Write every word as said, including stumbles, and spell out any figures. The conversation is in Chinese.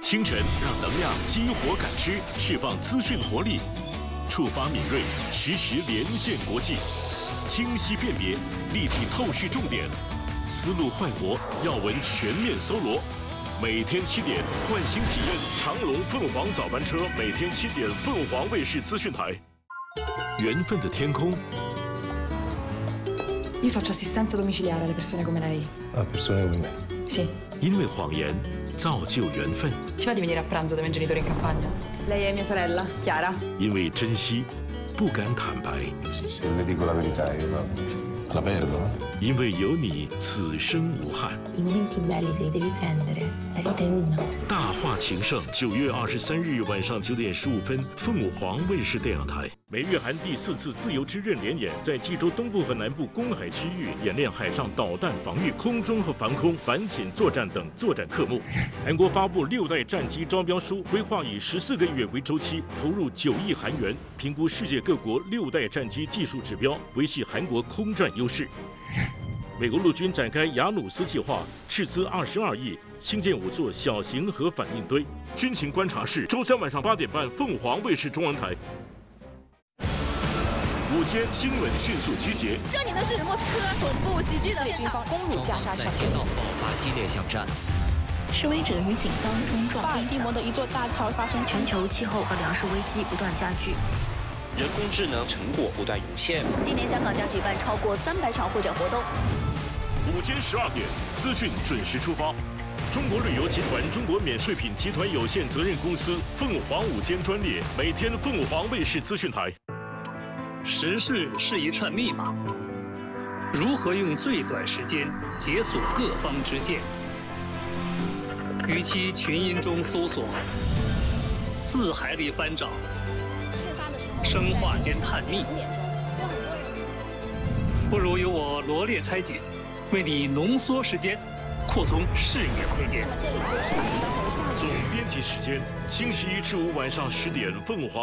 清晨让能量激活感知，释放资讯活力，触发敏锐，实时连线国际，清晰辨别，立体透视重点，思路焕活，要闻全面搜罗。每天七点，换新体验长隆凤凰早班车，每天七点，凤凰卫视资讯台。缘分的天空。 Io faccio assistenza domiciliare alle persone come lei. A persone come me. Sì. 因为谎言造就缘分， Ci va di venire a pranzo dai miei genitori in campagna? Lei è mia sorella, Chiara. 因为珍惜不敢坦白， Se, se le dico la verità io la, la perdo, no? 因为有你此生无憾。 I momenti belli te li devi prendere. La vita è una. 大话情圣，九月二十三日晚上九点十五分，凤凰卫视电影台。 美日韩第四次自由之刃联演，在济州东部和南部公海区域演练海上导弹防御、空中和防空、反潜作战等作战科目。韩国发布六代战机招标书，规划以十四个月为周期，投入九亿韩元，评估世界各国六代战机技术指标，维系韩国空战优势。 美国陆军展开雅努斯计划，斥资二十二亿兴建五座小型核反应堆。军情观察室，周三晚上八点半，凤凰卫视中文台。午间新闻迅速集结。 这里呢是莫斯科总部袭击的现场， 攻入加沙城， 在街道爆发激烈巷战。 示威者与警方冲撞。 巴尔的摩的一座大桥发生全球气候和粮食危机不断加剧。 人工智能成果不断涌现。 今年香港将举办超过三百场会展活动。 午间十二点，资讯准时出发。中国旅游集团中国免税品集团有限责任公司凤凰午间专列，每天凤凰卫视资讯台。 时事是一串密码，如何用最短时间解锁各方之见？与其群音中搜索，字海里翻找。 生化间探秘，不如由我罗列拆解，为你浓缩时间，扩通视野空间。 总编辑时间：星期一至五晚上十点，凤凰。